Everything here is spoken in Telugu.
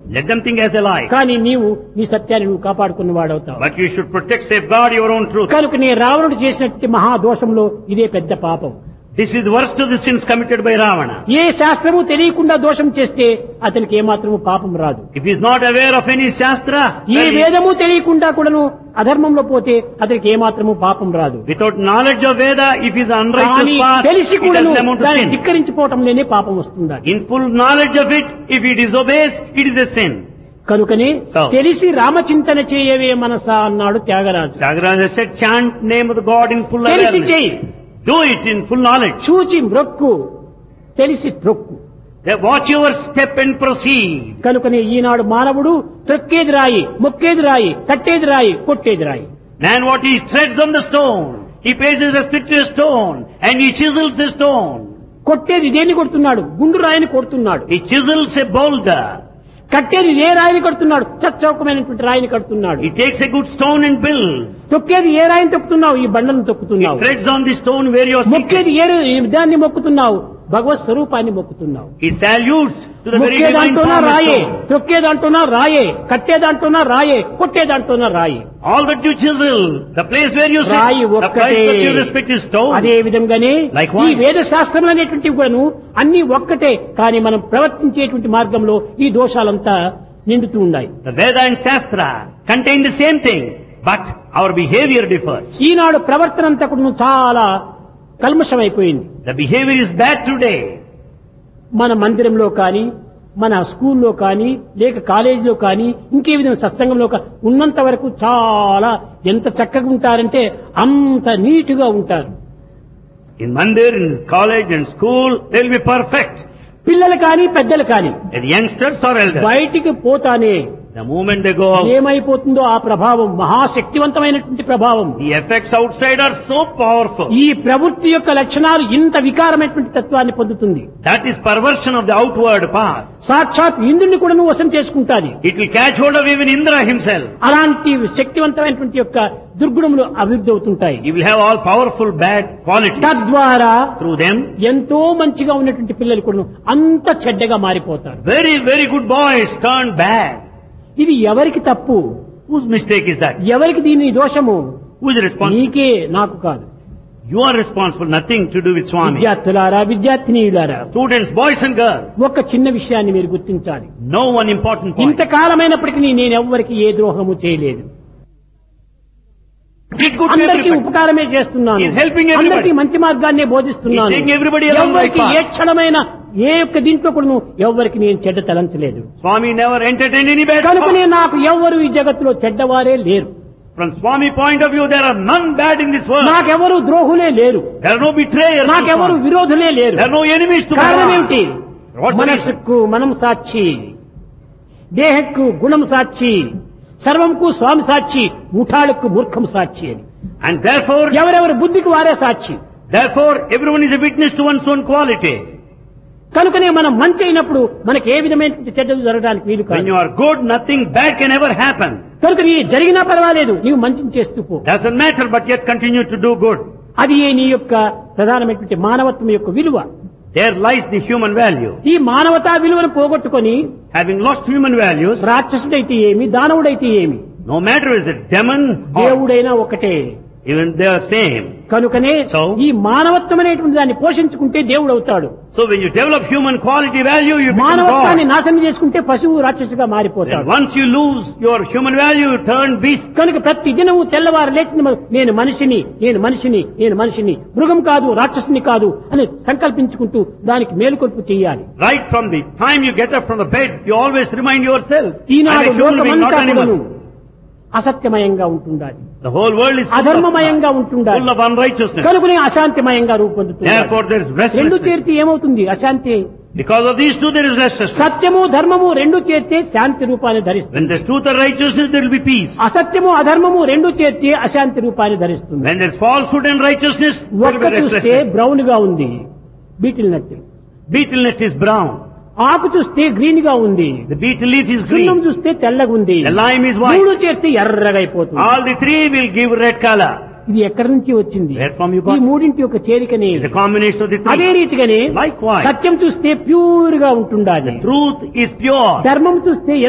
Let them think as they like. కానీ నీవు నీ సత్యాన్ని నువ్వు కాపాడుకున్న వాడవుతావు. But you should protect, safeguard your own truth. కనుక నీ రావణుడు చేసినటువంటి మహాదోషంలో ఇదే పెద్ద పాపం. This is the worst of the sins committed by Ravana. ఏ శాస్త్రము తెలియకుండా దోషం చేస్తే అతనికి ఏమాత్రము పాపం రాదు. If he is not aware of any Shastra, ఏ వేదము తెలియకుండా కూడాను అధర్మంలో పోతే అతనికి ఏమాత్రము పాపం రాదు. without knowledge of Veda, if he is unrighteous కానీ path, తెలిసి it కూడాను doesn't amount to దాన్ని sin. ధిక్కరించిపోవటంలోనే పాపం వస్తుంది. In full knowledge of it, if he disobeys, it is a sin. కనుకనే So, తెలిసి రామచింతన చేయవే మనసా అన్నాడు Tyagaraju. Tyagaraja said, chant name of the God in full తెలిసి awareness. చెయ్యి, Do it in full knowledge. చూచి మ్రొక్కు, తెలిసి త్రొక్కు. Watch your step and proceed. కనుకనే ఈనాడు మానవుడు త్రొక్కేది రాయి, మొక్కేది రాయి, కట్టేది రాయి, కొట్టేది రాయి. Man, what he treads on the stone, he pays his respect to a stone, and he chisels the stone. కొట్టేది దేన్ని కొడుతున్నాడు? గుండు రాయిని కొడుతున్నాడు. He chisels a boulder. కట్టేది ఏ రాయిని కడుతున్నాడు? చచ్చౌకమైనటువంటి రాయిని కడుతున్నాడు. He takes a good stone and builds. తొక్కేది ఏ రాయిని తొక్కుతున్నావు? ఈ బండలను He తొక్కుతున్నావు. treads on the stone where you are sitting. మొక్కేది ఏ దాన్ని మొక్కుతున్నావు? భగవత్ స్వరూపాన్ని మొక్కుతున్నావు. He salutes to the very divine మొక్కేదంటున్నా form of రాయే, stone. తొక్కేదంటున్నా రాయే, కట్టేదంటున్నా రాయే, కొట్టేదంటున్నా రాయే. All that you chisel, the place where you sit, రాయి the ఒక్కటే. place that you respect is stone. అదే విధంగానే Likewise. ఈ వేద శాస్త్రములు అనేటువంటివి కూడాను అన్ని ఒక్కటే. కానీ మనం ప్రవర్తించేటువంటి మార్గంలో ఈ దోషాలంతా నిండుతూ ఉన్నాయి. The Veda and Shastra contain the same thing, but our behavior differs. ఈనాడు ప్రవర్తన అంతా కూడా చాలా కల్మషమైపోయింది. The behavior is bad today. మన మందిరంలో కానీ, మన స్కూల్లో కానీ, లేక కాలేజీలో కానీ, ఇంకే విధంగా సత్సంగంలో ఉన్నంత వరకు చాలా ఎంత చక్కగా ఉంటారంటే అంత నీటుగా ఉంటారు. In mandir, in college and school, they will be perfect. పిల్లలు కానీ, పెద్దలు కానీ And youngsters or elders, బయటికి పోతానే the moment they go out, ఏమైపోతుందో ఆ ప్రభావం మహాశక్తివంతమైనటువంటి ప్రభావం. the effects outside are so powerful. ఈ ప్రవృత్తి యొక్క లక్షణాలు ఇంత వికారమైనటువంటి తత్వాన్ని పొందుతుంది. That is perversion of the outward path. సాక్షాత్ ఇంద్రుని కూడా నువ్వు వశం చేసుకుంటాది. It will catch hold of even Indra himself. అలాంటి శక్తివంతమైనటువంటి యొక్క దుర్గుణములు అభివృద్ధి అవుతుంటాయి. He will have all powerful bad qualities. తద్వారా Through them, ఎంతో మంచిగా ఉన్నటువంటి పిల్లలు కూడా అంత చెడ్డగా మారిపోతారు. very, very good boys turn bad. ఇది ఎవరికి తప్పు? Whose mistake is that? ఎవరికి దీని దోషము? Who is responsible? నీకే, నాకు కాదు. You are responsible, nothing to do with Swami. విద్యార్థులారా, విద్యార్థినీయులారా, Students, boys and girls, ఒక చిన్న విషయాన్ని మీరు గుర్తించాలి. know one important point. ఇంతకాలమైనప్పటికీ నేను ఎవ్వరికి ఏ ద్రోహము చేయలేదు. Did good to అందరికీ everybody. ఉపకారమే చేస్తున్నాను. He is helping everybody. అందరికీ మంచి మార్గాన్ని బోధిస్తున్నాను. He is taking everybody along the right ఎవరికి path. ఏ క్షణమైన ఏ ఒక్క దీంట్లో కూడా ఎవరికి నేను చెడ్డ తలంచలేదు. Swami never entertained any bad కనుకనే thoughts. నాకు ఎవ్వరు ఈ జగత్తులో చెడ్డవారే లేరు. From Swami point of view, there are none bad in this world. నాకెవరు ద్రోహులే లేరు. There are no betrayers. to నాకెవరు Swami. విరోధులే లేరు. There are no enemies to కారణం Bhagavan. ఏమిటి? What's the reason? మనస్సుకు మనం సాక్షి, దేహకు గుణం సాక్షి, సర్వంకు స్వామి సాక్షి, ముఠాలకు మూర్ఖం సాక్షి అని. And therefore, ఎవరెవరి బుద్ధికి వారే సాక్షి. everyone is a witness to one's own quality. కనుకనే మనం మంచి అయినప్పుడు మనకి ఏ విధమైన చెడ్డలు జరగడానికి వీలు When కాదు. you are good, nothing bad can ever happen. కనుక నీ జరిగినా పర్వాలేదు, నీవు మంచిని చేస్తూ పో. Doesn't matter, but yet continue to do good. అది నీ యొక్క ప్రధానమైనటువంటి మానవత్వం యొక్క విలువ. There lies the human value. ఈ మానవతా విలువను పోగొట్టుకొని Having lost human values, రాక్షసుడైతే ఏమి, దానవుడైతే ఏమి, no matter is it demon or దేవుడైనా ఒకటే. even they are same. కనుకనే So, ఈ మానవత్వం అనేటువంటి దాన్ని పోషించుకుంటే దేవుడు అవుతాడు. So when you develop human quality value, you become మానవత్వాన్ని God. నాశనం చేసుకుంటే పశువు రాక్షసుగా Then మారిపోతాడు. once you lose your human value, you turn beast. కనుక ప్రతి దినము తెల్లవారు లేచిన నేను మనిషిని, నేను మనిషిని, నేను మనిషిని, మృగం కాదు, రాక్షసుని కాదు అని సంకల్పించుకుంటూ దానికి మేలుకొల్పు చేయాలి. Right from the time you get up from the bed, you always remind yourself, I'm Eenadu a human being, not లోకమంతా animal. కూడాను అసత్యమయంగా ఉంటుండాలి, The whole world is full అధర్మమయంగా ఉంటుండాలి, of unrighteousness. కనుకనే అశాంతిమయంగా రూపొందుతుంది. Therefore there is రెండు restlessness. చేర్చి ఏమవుతుంది? అశాంతి. Because of these two there is restlessness. సత్యము ధర్మము రెండు చేర్తే శాంతి రూపాన్ని ధరిస్తుంది. When there's truth and righteousness, there will be peace. అసత్యము అధర్మము రెండు చేర్తే అశాంతి రూపాన్ని ధరిస్తుంది. When there's falsehood and righteousness, there will ఒక్క be చూస్తే restlessness. బ్రౌన్ గా ఉంది, beetle nut. Beetle net is brown. ఆకు చూస్తే గ్రీన్ గా ఉంది, The beetle leaf is సున్నం green. చూస్తే తెల్లగా ఉంది, The lime is white. మూడు చేస్తే ఎర్రగా అయిపోతుంది. All the three will give red color. ఇది ఎక్కడి నుంచి వచ్చింది? Where from you ఈ got? మూడింటి యొక్క చేరికనే. It's a combination of the అదే three. రీతిగానే Likewise. సత్యం చూస్తే ప్యూర్ గా ఉంటుండాలి, Truth is pure. ధర్మం చూస్తే